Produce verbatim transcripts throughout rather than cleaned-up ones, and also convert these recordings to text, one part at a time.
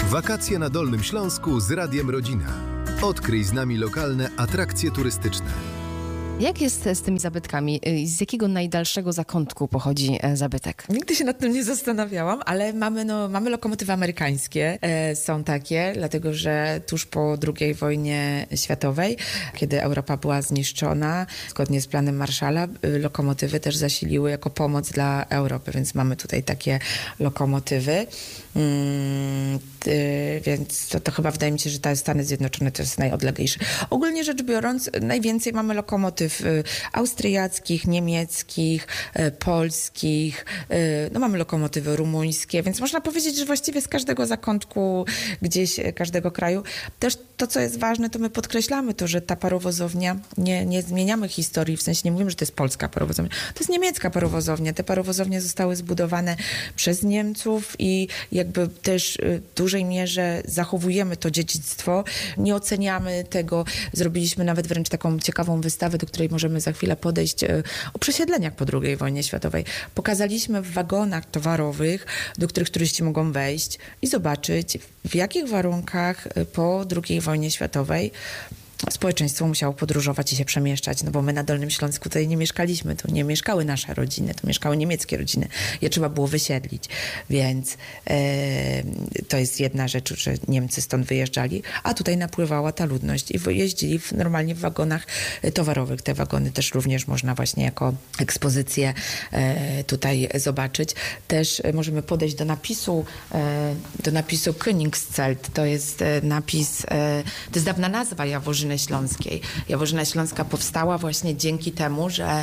Wakacje na Dolnym Śląsku z Radiem Rodzina. Odkryj z nami lokalne atrakcje turystyczne. Jak jest z tymi zabytkami? Z jakiego najdalszego zakątku pochodzi zabytek? Nigdy się nad tym nie zastanawiałam, ale mamy, no, mamy lokomotywy amerykańskie. E, są takie, dlatego że tuż po drugiej wojnie światowej, kiedy Europa była zniszczona, zgodnie z planem Marshalla, lokomotywy też zasiliły jako pomoc dla Europy, więc mamy tutaj takie lokomotywy. Mm, ty, więc to, to chyba wydaje mi się, że te Stany Zjednoczone to jest najodleglejsze. Ogólnie rzecz biorąc, najwięcej mamy lokomotyw austriackich, niemieckich, polskich, no mamy lokomotywy rumuńskie, więc można powiedzieć, że właściwie z każdego zakątku gdzieś, każdego kraju. Też to, co jest ważne, to my podkreślamy to, że ta parowozownia, nie, nie zmieniamy historii, w sensie nie mówimy, że to jest polska parowozownia, to jest niemiecka parowozownia. Te parowozownie zostały zbudowane przez Niemców i jakby też w dużej mierze zachowujemy to dziedzictwo, nie oceniamy tego, zrobiliśmy nawet wręcz taką ciekawą wystawę, do której możemy za chwilę podejść, o przesiedleniach po drugiej wojnie światowej. Pokazaliśmy w wagonach towarowych, do których turyści mogą wejść i zobaczyć, w jakich warunkach po drugiej wojnie światowej społeczeństwo musiało podróżować i się przemieszczać, no bo my na Dolnym Śląsku tutaj nie mieszkaliśmy, tu nie mieszkały nasze rodziny, tu mieszkały niemieckie rodziny. Je trzeba było wysiedlić, więc e, to jest jedna rzecz, że Niemcy stąd wyjeżdżali, a tutaj napływała ta ludność i jeździli w, normalnie w wagonach towarowych. Te wagony też również można właśnie jako ekspozycję e, tutaj zobaczyć. Też możemy podejść do napisu, e, do napisu Königszelt. To jest e, napis, e, to jest dawna nazwa Jaworzyny Śląskiej. Jaworzyna Śląska powstała właśnie dzięki temu, że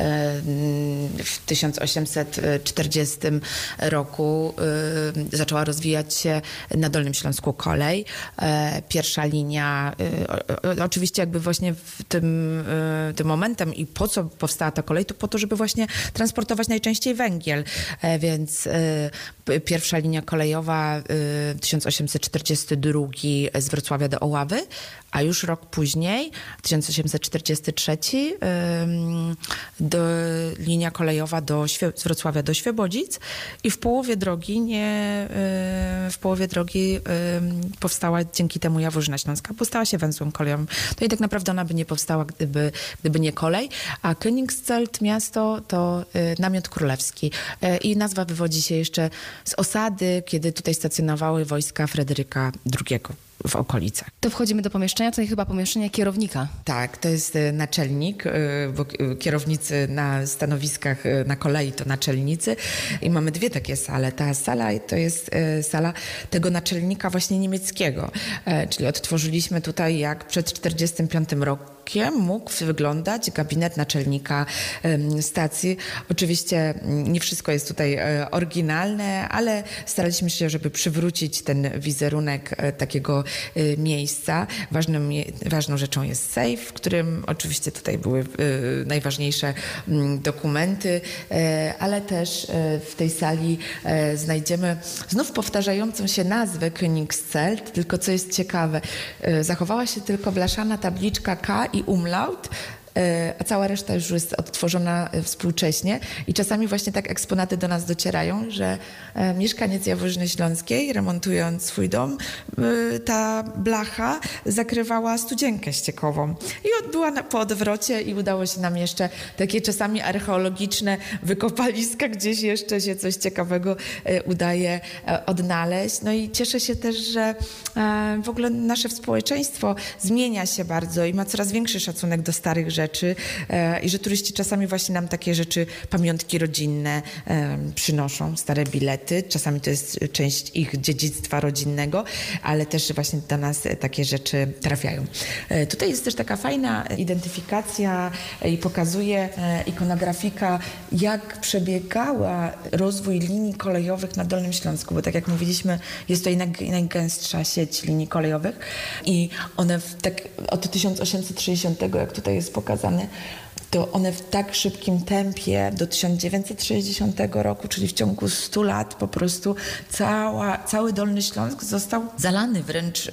w tysiąc osiemset czterdziestym roku zaczęła rozwijać się na Dolnym Śląsku kolej. Pierwsza linia, oczywiście jakby właśnie w tym, tym momentem i po co powstała ta kolej, to po to, żeby właśnie transportować najczęściej węgiel. Więc pierwsza linia kolejowa tysiąc osiemset czterdziesty drugi z Wrocławia do Oławy, a już rok później, tysiąc osiemset czterdziesty trzeci, do, linia kolejowa do Świe- z Wrocławia do Świebodzic i w połowie drogi, nie, w połowie drogi powstała dzięki temu Jaworzyna Śląska, bo stała się węzłem kolejowym. No i tak naprawdę ona by nie powstała, gdyby, gdyby nie kolej, a Königszelt miasto to namiot królewski i nazwa wywodzi się jeszcze z osady, kiedy tutaj stacjonowały wojska Fryderyka drugiego w okolicach. To wchodzimy do pomieszczenia, to jest chyba pomieszczenie kierownika. Tak, to jest naczelnik, bo kierownicy na stanowiskach na kolei to naczelnicy i mamy dwie takie sale. Ta sala to jest sala tego naczelnika właśnie niemieckiego, czyli odtworzyliśmy tutaj, jak przed czterdziestym piątym rokiem mógł wyglądać gabinet naczelnika stacji. Oczywiście nie wszystko jest tutaj oryginalne, ale staraliśmy się, żeby przywrócić ten wizerunek takiego miejsca. Ważnym, ważną rzeczą jest sejf, w którym oczywiście tutaj były najważniejsze dokumenty, ale też w tej sali znajdziemy znów powtarzającą się nazwę Königszelt, tylko co jest ciekawe, zachowała się tylko blaszana tabliczka K i umlaut, a cała reszta już jest odtworzona współcześnie i czasami właśnie tak eksponaty do nas docierają, że mieszkaniec Jaworzyny Śląskiej, remontując swój dom, ta blacha zakrywała studzienkę ściekową i była na, po odwrocie i udało się nam jeszcze takie czasami archeologiczne wykopaliska, gdzieś jeszcze się coś ciekawego udaje odnaleźć. No i cieszę się też, że w ogóle nasze społeczeństwo zmienia się bardzo i ma coraz większy szacunek do starych rzeczy. I że turyści czasami właśnie nam takie rzeczy, pamiątki rodzinne przynoszą, stare bilety. Czasami to jest część ich dziedzictwa rodzinnego, ale też właśnie do nas takie rzeczy trafiają. Tutaj jest też taka fajna identyfikacja i pokazuje ikonografika, jak przebiegała rozwój linii kolejowych na Dolnym Śląsku, bo tak jak mówiliśmy, jest to najgęstsza sieć linii kolejowych i one w, tak od tysiąc osiemset sześćdziesiątego, jak tutaj jest pokazane, to one w tak szybkim tempie do tysiąc dziewięćset sześćdziesiątego roku, czyli w ciągu stu lat po prostu cała, cały Dolny Śląsk został zalany wręcz y,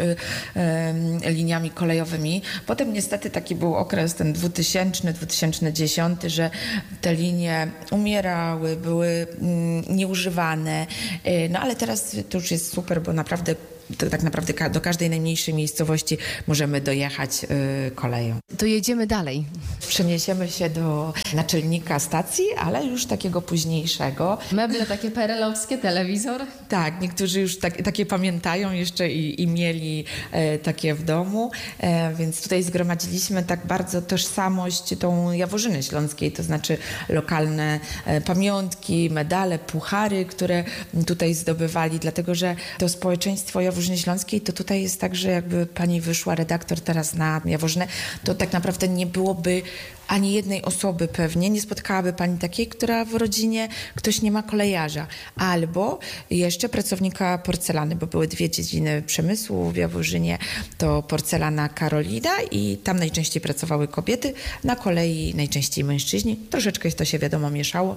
y, liniami kolejowymi. Potem niestety taki był okres ten dwutysięczny, dwa tysiące dziesiąty, że te linie umierały, były y, nieużywane, y, no ale teraz to już jest super, bo naprawdę to tak naprawdę ka- do każdej najmniejszej miejscowości możemy dojechać y, koleją. To jedziemy dalej. Przeniesiemy się do naczelnika stacji, ale już takiego późniejszego. Meble takie perelowskie, telewizor. Tak, niektórzy już tak, takie pamiętają jeszcze i, i mieli e, takie w domu, e, więc tutaj zgromadziliśmy tak bardzo tożsamość tą Jaworzyny Śląskiej, to znaczy lokalne e, pamiątki, medale, puchary, które tutaj zdobywali, dlatego że to społeczeństwo Jaworzyny Śląskiej, to tutaj jest tak, że jakby pani wyszła redaktor teraz na Jaworzynę, to tak naprawdę nie byłoby ani jednej osoby pewnie, nie spotkałaby pani takiej, która w rodzinie ktoś nie ma kolejarza. Albo jeszcze pracownika porcelany, bo były dwie dziedziny przemysłu w Jaworzynie, to porcelana Karolina i tam najczęściej pracowały kobiety, na kolei najczęściej mężczyźni. Troszeczkę to się wiadomo mieszało,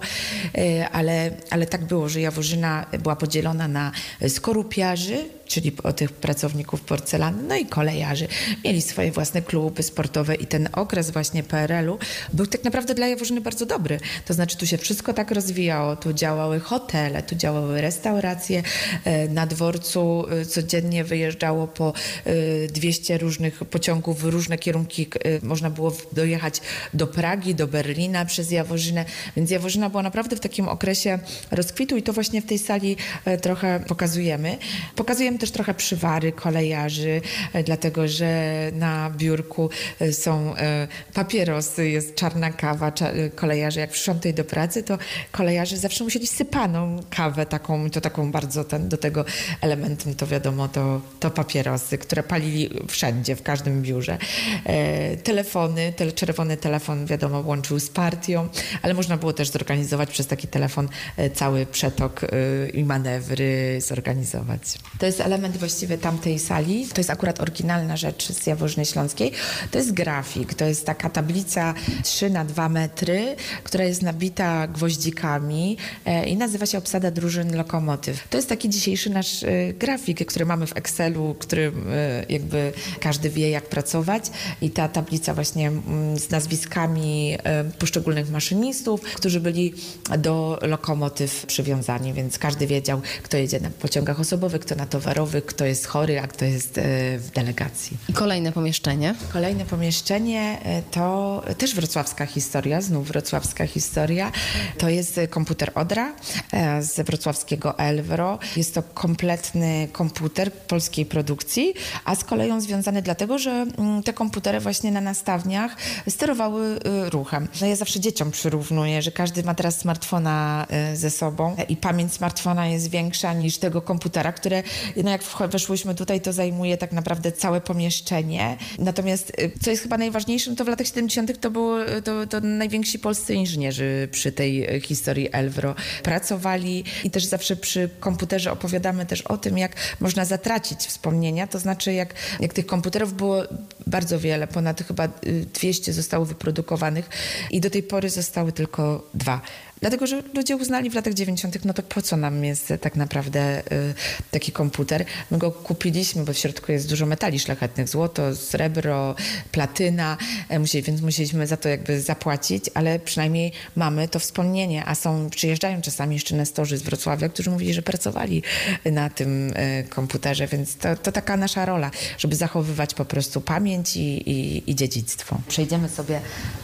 ale, ale tak było, że Jaworzyna była podzielona na skorupiarzy, czyli o tych pracowników porcelany, no i kolejarzy. Mieli swoje własne kluby sportowe i ten okres właśnie P R L u był tak naprawdę dla Jaworzyny bardzo dobry. To znaczy tu się wszystko tak rozwijało, tu działały hotele, tu działały restauracje, na dworcu codziennie wyjeżdżało po dwieście różnych pociągów w różne kierunki. Można było dojechać do Pragi, do Berlina przez Jaworzynę, więc Jaworzyna była naprawdę w takim okresie rozkwitu i to właśnie w tej sali trochę pokazujemy. Pokazujemy też trochę przywary kolejarzy, dlatego że na biurku są papierosy, jest czarna kawa. Kolejarze, jak przyszłam tutaj do pracy, to kolejarze zawsze musieli sypaną kawę, taką, to taką bardzo ten, do tego elementem, to wiadomo, to, to papierosy, które palili wszędzie, w każdym biurze. E, telefony, te, czerwony telefon, wiadomo, łączył z partią, ale można było też zorganizować przez taki telefon e, cały przetok e, i manewry zorganizować. To jest element właściwie tamtej sali. To jest akurat oryginalna rzecz z Jaworzyny Śląskiej. To jest grafik, to jest taka tablica trzy na dwa metry, która jest nabita gwoździkami e, i nazywa się Obsada drużyn Lokomotyw. To jest taki dzisiejszy nasz e, grafik, który mamy w Excelu, który e, jakby każdy wie, jak pracować i ta tablica właśnie m, z nazwiskami e, poszczególnych maszynistów, którzy byli do lokomotyw przywiązani, więc każdy wiedział, kto jedzie na pociągach osobowych, kto na towarowych, kto jest chory, a kto jest e, w delegacji. I kolejne pomieszczenie. Kolejne pomieszczenie e, to też wrocławska historia, znów wrocławska historia. To jest komputer Odra e, z wrocławskiego Elwro. Jest to kompletny komputer polskiej produkcji, a z koleją związany dlatego, że mm, te komputery właśnie na nastawniach sterowały y, ruchem. No ja zawsze dzieciom przyrównuję, że każdy ma teraz smartfona y, ze sobą i pamięć smartfona jest większa niż tego komputera, które no jak weszłyśmy tutaj, to zajmuje tak naprawdę całe pomieszczenie. Natomiast y, co jest chyba najważniejsze, no to w latach siedemdziesiątych to było to, to najwięksi polscy inżynierzy przy tej historii Elwro pracowali i też zawsze przy komputerze opowiadamy też o tym, jak można zatracić wspomnienia, to znaczy jak, jak tych komputerów było bardzo wiele, ponad chyba dwieście zostało wyprodukowanych i do tej pory zostały tylko dwa. Dlatego, że ludzie uznali w latach dziewięćdziesiątych, no to po co nam jest tak naprawdę y, taki komputer? My go kupiliśmy, bo w środku jest dużo metali szlachetnych, złoto, srebro, platyna, e, musieli, więc musieliśmy za to jakby zapłacić, ale przynajmniej mamy to wspomnienie, a są, przyjeżdżają czasami jeszcze nestorzy z Wrocławia, którzy mówili, że pracowali na tym y, komputerze, więc to, to taka nasza rola, żeby zachowywać po prostu pamięć i, i, i dziedzictwo. Przejdziemy sobie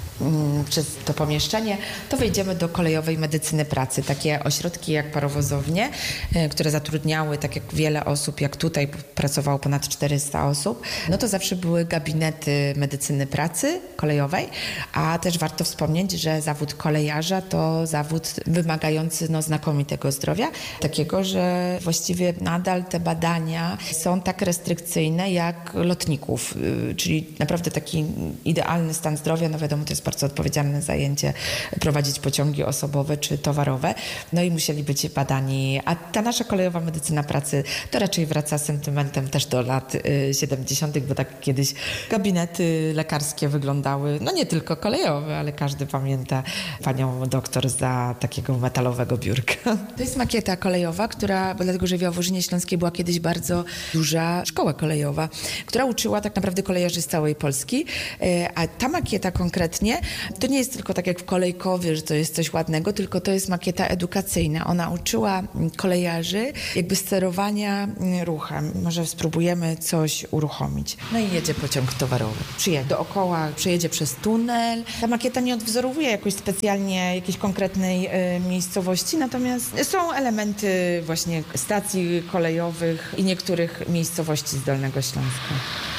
przez to pomieszczenie, to wejdziemy do kolejowej medycyny pracy. Takie ośrodki jak parowozownie, które zatrudniały tak jak wiele osób, jak tutaj pracowało ponad czterysta osób, no to zawsze były gabinety medycyny pracy kolejowej, a też warto wspomnieć, że zawód kolejarza to zawód wymagający no, znakomitego zdrowia, takiego, że właściwie nadal te badania są tak restrykcyjne jak lotników, czyli naprawdę taki idealny stan zdrowia, no wiadomo, to jest jest bardzo odpowiedzialne zajęcie, prowadzić pociągi osobowe czy towarowe. No i musieli być badani. A ta nasza kolejowa medycyna pracy to raczej wraca z sentymentem też do lat y, siedemdziesiątych, bo tak kiedyś gabinety lekarskie wyglądały, no nie tylko kolejowe, ale każdy pamięta panią doktor za takiego metalowego biurka. To jest makieta kolejowa, która, bo dlatego że w Jaworzynie Śląskiej była kiedyś bardzo duża szkoła kolejowa, która uczyła tak naprawdę kolejarzy z całej Polski, a ta makieta konkretnie to nie jest tylko tak jak w Kolejkowie, że to jest coś ładnego, tylko to jest makieta edukacyjna. Ona uczyła kolejarzy jakby sterowania ruchem. Może spróbujemy coś uruchomić. No i jedzie pociąg towarowy. Przyjedzie dookoła, przejedzie przez tunel. Ta makieta nie odwzorowuje jakoś specjalnie jakiejś konkretnej y, miejscowości, natomiast są elementy właśnie stacji kolejowych i niektórych miejscowości z Dolnego Śląska.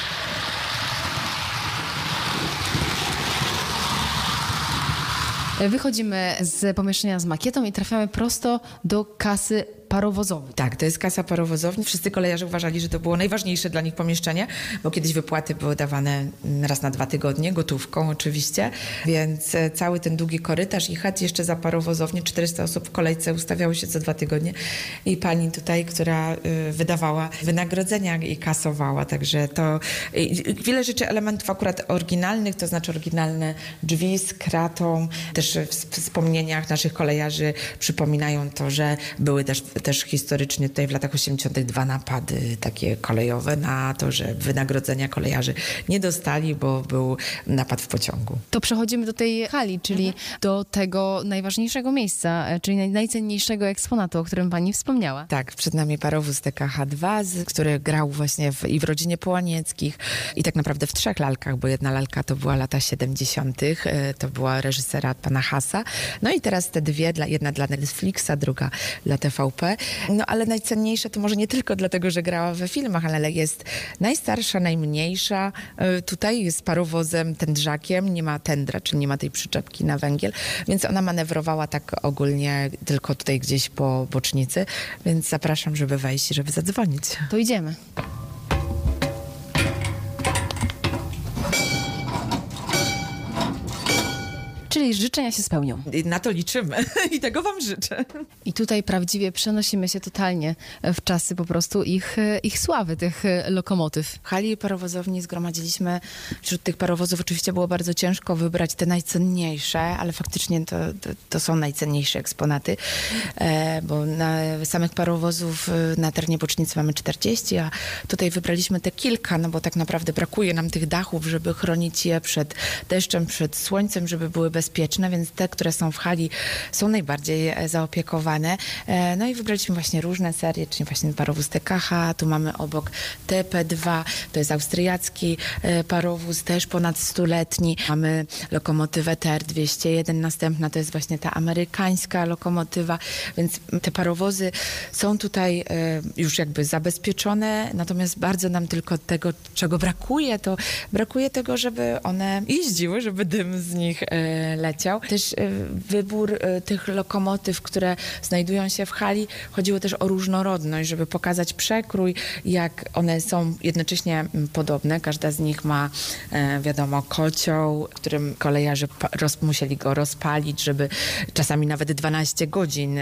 Wychodzimy z pomieszczenia z makietą i trafiamy prosto do kasy parowozowej. Tak, to jest kasa parowozowa. Wszyscy kolejarze uważali, że to było najważniejsze dla nich pomieszczenie, bo kiedyś wypłaty były dawane raz na dwa tygodnie, gotówką oczywiście, więc cały ten długi korytarz i chat jeszcze za parowozownię, czterysta osób w kolejce ustawiało się co dwa tygodnie i pani tutaj, która y, wydawała wynagrodzenia i kasowała, także to y, wiele rzeczy, elementów akurat oryginalnych, to znaczy oryginalne drzwi z kratą, też w wspomnieniach naszych kolejarzy przypominają to, że były też też historycznie tutaj w latach osiemdziesiątych dwa napady takie kolejowe na to, że wynagrodzenia kolejarzy nie dostali, bo był napad w pociągu. To przechodzimy do tej hali, czyli mhm. do tego najważniejszego miejsca, czyli naj, najcenniejszego eksponatu, o którym pani wspomniała. Tak, przed nami parowóz T K H dwa, który grał właśnie w, i w Rodzinie Połanieckich i tak naprawdę w trzech lalkach, bo jedna lalka to była lata siedemdziesiątych, to była reżysera pana Hasa. No i teraz te dwie, dla, jedna dla Netflixa, druga dla T V P. No ale najcenniejsze to może nie tylko dlatego, że grała we filmach, ale jest najstarsza, najmniejsza. Tutaj jest parowozem tędrzakiem, nie ma tędra, czyli nie ma tej przyczepki na węgiel, więc ona manewrowała tak ogólnie tylko tutaj gdzieś po bocznicy, więc zapraszam, żeby wejść i żeby zadzwonić. To idziemy. Czyli życzenia się spełnią. I na to liczymy i tego wam życzę. I tutaj prawdziwie przenosimy się totalnie w czasy po prostu ich, ich sławy, tych lokomotyw. W hali parowozowni zgromadziliśmy, wśród tych parowozów oczywiście było bardzo ciężko wybrać te najcenniejsze, ale faktycznie to, to, to są najcenniejsze eksponaty, e, bo na samych parowozów na terenie bocznicy mamy czterdzieści, a tutaj wybraliśmy te kilka, no bo tak naprawdę brakuje nam tych dachów, żeby chronić je przed deszczem, przed słońcem, żeby były bezpieczne. bezpieczne, więc te, które są w hali, są najbardziej zaopiekowane. No i wybraliśmy właśnie różne serie, czyli właśnie parowóz T K H, tu mamy obok T P dwa, to jest austriacki parowóz, też ponad stuletni. Mamy lokomotywę T R dwieście jeden, następna to jest właśnie ta amerykańska lokomotywa, więc te parowozy są tutaj już jakby zabezpieczone, natomiast bardzo nam tylko tego, czego brakuje, to brakuje tego, żeby one jeździły, żeby dym z nich leciał. Też wybór tych lokomotyw, które znajdują się w hali, chodziło też o różnorodność, żeby pokazać przekrój, jak one są jednocześnie podobne. Każda z nich ma, wiadomo, kocioł, którym kolejarze roz, musieli go rozpalić, żeby czasami nawet dwanaście godzin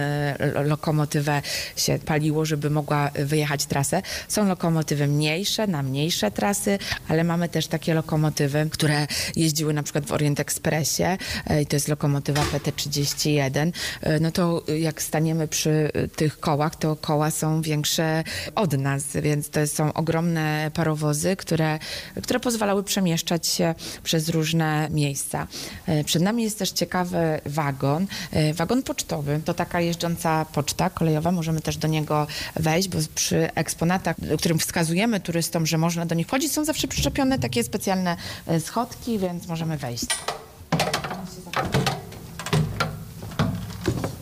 lokomotywę się paliło, żeby mogła wyjechać trasę. Są lokomotywy mniejsze, na mniejsze trasy, ale mamy też takie lokomotywy, które jeździły na przykład w Orient Expressie i to jest lokomotywa P T trzydzieści jeden. No to jak staniemy przy tych kołach, to koła są większe od nas, więc to są ogromne parowozy, które, które pozwalały przemieszczać się przez różne miejsca. Przed nami jest też ciekawy wagon, wagon pocztowy. To taka jeżdżąca poczta kolejowa, możemy też do niego wejść, bo przy eksponatach, którym wskazujemy turystom, że można do nich wchodzić, są zawsze przyczepione takie specjalne schodki, więc możemy wejść.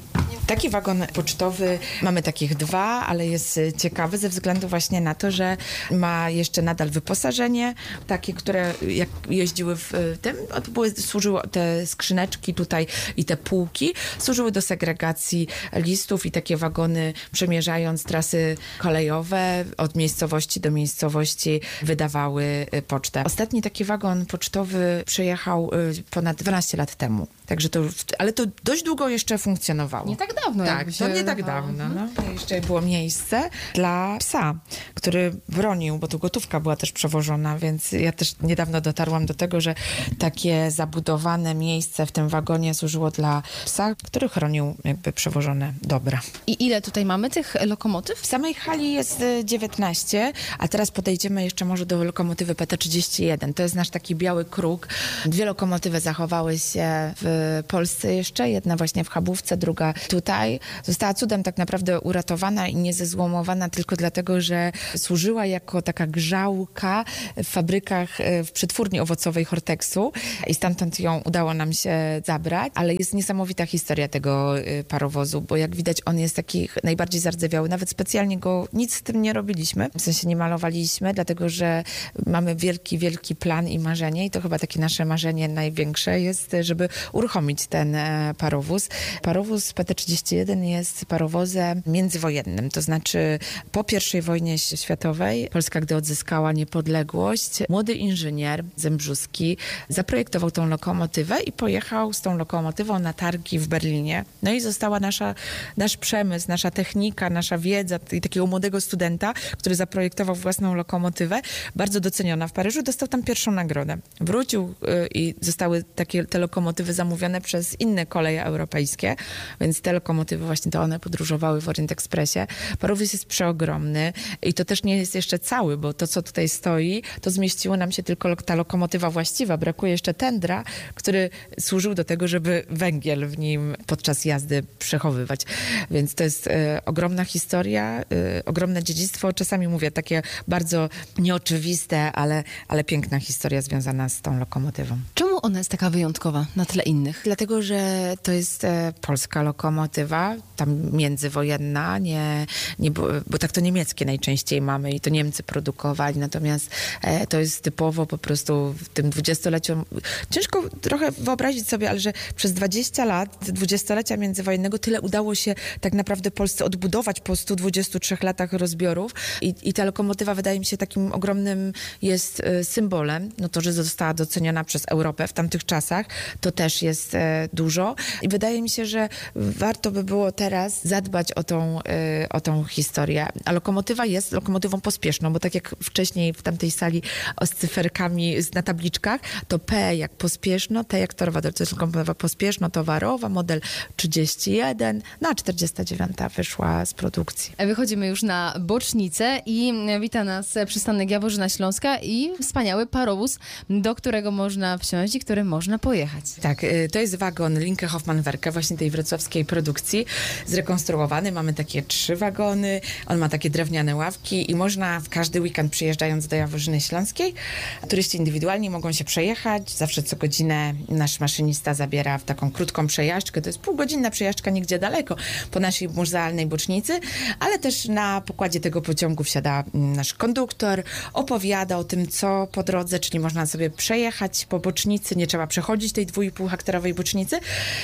Taki wagon pocztowy, mamy takich dwa, ale jest ciekawy ze względu właśnie na to, że ma jeszcze nadal wyposażenie, takie, które jak jeździły w tym, to były, służyły te skrzyneczki tutaj i te półki, służyły do segregacji listów i takie wagony przemierzając trasy kolejowe od miejscowości do miejscowości wydawały pocztę. Ostatni taki wagon pocztowy przyjechał ponad dwanaście lat temu. Także to, ale to dość długo jeszcze funkcjonowało. Nie tak dawno. Tak, jakby się to nie tak wydawało. dawno. No. To jeszcze było miejsce dla psa, który bronił, bo tu gotówka była też przewożona, więc ja też niedawno dotarłam do tego, że takie zabudowane miejsce w tym wagonie służyło dla psa, który chronił jakby przewożone dobra. I ile tutaj mamy tych lokomotyw? W samej hali jest y, dziewiętnaście, a teraz podejdziemy jeszcze może do lokomotywy P T trzydzieści jeden. To jest nasz taki biały kruk. Dwie lokomotywy zachowały się w Polsce jeszcze. Jedna właśnie w Chabówce, druga tutaj. Została cudem tak naprawdę uratowana i nie zezłomowana tylko dlatego, że służyła jako taka grzałka w fabrykach, y, w przetwórni owocowej Horteksu i stamtąd ją udało nam się zabrać. Ale jest niesamowita historia tego y, parowozu, bo jak widać on jest taki najbardziej zardzewiały. Nawet specjalnie go nic z tym nie robiliśmy. W sensie nie malowaliśmy, dlatego że mamy wielki, wielki plan i marzenie i to chyba takie nasze marzenie największe jest, żeby uruchomić ten e, parowóz. Parowóz P T trzydzieści jeden jest parowozem międzywojennym, to znaczy po pierwszej wojnie światowej Polska, gdy odzyskała niepodległość, młody inżynier zembrzuski zaprojektował tą lokomotywę i pojechał z tą lokomotywą na targi w Berlinie. No i została nasza, nasz przemysł, nasza technika, nasza wiedza i takiego młodego studenta, który zaprojektował własną lokomotywę, bardzo doceniona w Paryżu, dostał tam pierwszą nagrodę. Wrócił y, i zostały takie te lokomotywy zamówione przez inne koleje europejskie, więc te lokomotywy właśnie to one podróżowały w Orient Expressie. Parowóz jest przeogromny i to też nie jest jeszcze cały, bo to, co tutaj stoi, to zmieściło nam się tylko ta lokomotywa właściwa. Brakuje jeszcze tędra, który służył do tego, żeby węgiel w nim podczas jazdy przechowywać. Więc to jest e, ogromna historia, e, ogromne dziedzictwo. Czasami mówię takie bardzo nieoczywiste, ale, ale piękna historia związana z tą lokomotywą. Czemu ona jest taka wyjątkowa na tle innych? Dlatego, że to jest e, polska lokomotywa, tam międzywojenna, nie, nie, bo, bo tak to niemieckie najczęściej mamy i to Niemcy produkowali, natomiast e, to jest typowo po prostu w tym dwudziestoleciu. Ciężko trochę wyobrazić sobie, ale że przez dwadzieścia lat, dwudziestolecia międzywojennego tyle udało się tak naprawdę Polsce odbudować po stu dwudziestu trzech latach rozbiorów i, i ta lokomotywa wydaje mi się takim ogromnym jest e, symbolem, no to, że została doceniona przez Europę w tamtych czasach, to też jest e, dużo i wydaje mi się, że warto by było teraz zadbać o tą, e, o tą historię. A lokomotywa jest lokomotywą pospieszną, bo tak jak wcześniej w tamtej sali z cyferkami na tabliczkach, to P jak pospieszno, T jak torowa, to jest lokomotywa pospieszno-towarowa, model trzydzieści jeden, no a czterdziesta dziewiąta wyszła z produkcji. Wychodzimy już na bocznicę i wita nas przystanek Jaworzyna Śląska i wspaniały parowóz, do którego można wsiąść i którym można pojechać. Tak, to jest wagon Linke Hoffmann-Werke, właśnie tej wrocławskiej produkcji, zrekonstruowany. Mamy takie trzy wagony, on ma takie drewniane ławki i można w każdy weekend przyjeżdżając do Jaworzyny Śląskiej, turyści indywidualni mogą się przejechać. Zawsze co godzinę nasz maszynista zabiera w taką krótką przejażdżkę. To jest półgodzinna przejażdżka nigdzie daleko po naszej muzealnej bocznicy, ale też na pokładzie tego pociągu wsiada nasz konduktor, opowiada o tym, co po drodze, czyli można sobie przejechać po bocznicy, nie trzeba przechodzić tej dwu i pół hektarowej bocznicy.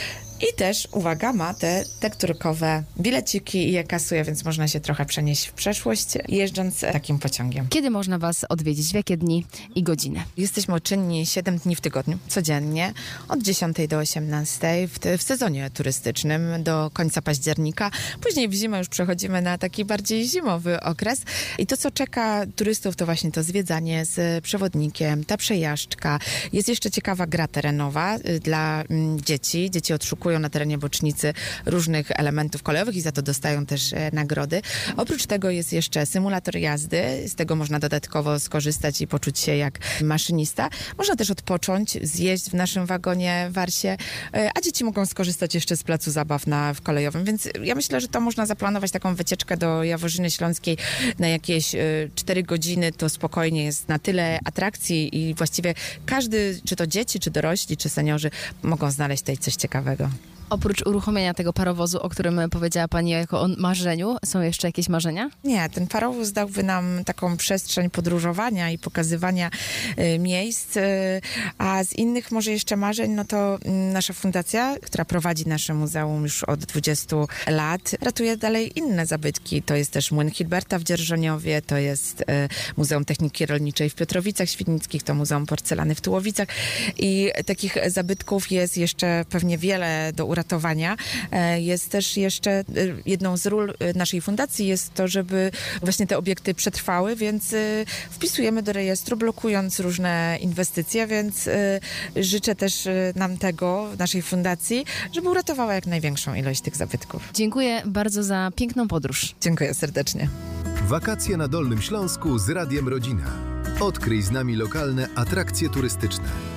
I też, uwaga, ma te tekturkowe bileciki i je kasuje, więc można się trochę przenieść w przeszłość, jeżdżąc takim pociągiem. Kiedy można was odwiedzić? W jakie dni i godziny? Jesteśmy czynni siedem dni w tygodniu, codziennie, od dziesiątej do osiemnastej, w, te, w sezonie turystycznym do końca października. Później w zimę już przechodzimy na taki bardziej zimowy okres. I to, co czeka turystów, to właśnie to zwiedzanie z przewodnikiem, ta przejażdżka. Jest jeszcze ciekawa gra terenowa y, dla y, dzieci. Dzieci odszukują na terenie bocznicy różnych elementów kolejowych i za to dostają też e, nagrody. Oprócz tego jest jeszcze symulator jazdy, z tego można dodatkowo skorzystać i poczuć się jak maszynista. Można też odpocząć, zjeść w naszym wagonie Warsie, e, a dzieci mogą skorzystać jeszcze z placu zabaw na, w kolejowym, więc ja myślę, że to można zaplanować taką wycieczkę do Jaworzyny Śląskiej na jakieś e, cztery godziny, to spokojnie jest na tyle atrakcji i właściwie każdy, czy to dzieci, czy dorośli, czy seniorzy mogą znaleźć tutaj coś ciekawego. Oprócz uruchomienia tego parowozu, o którym powiedziała Pani jako o marzeniu, są jeszcze jakieś marzenia? Nie, ten parowóz dałby nam taką przestrzeń podróżowania i pokazywania y, miejsc, y, a z innych może jeszcze marzeń, no to y, nasza fundacja, która prowadzi nasze muzeum już od dwudziestu lat, ratuje dalej inne zabytki. To jest też Młyn Hilberta w Dzierżoniowie, to jest y, Muzeum Techniki Rolniczej w Piotrowicach Świdnickich, to Muzeum Porcelany w Tułowicach i takich zabytków jest jeszcze pewnie wiele do uratowania. Y, jest też jeszcze y, jedną z ról y, naszej fundacji jest to, żeby właśnie te obiekty przetrwały, więc y, wpisujemy do rejestru, blokując różne inwestycje, więc y, życzę też y, nam tego w naszej fundacji, żeby uratowała jak największą ilość tych zabytków. Dziękuję bardzo za piękną podróż. Dziękuję serdecznie. Wakacje na Dolnym Śląsku z Radiem Rodzina. Odkryj z nami lokalne atrakcje turystyczne.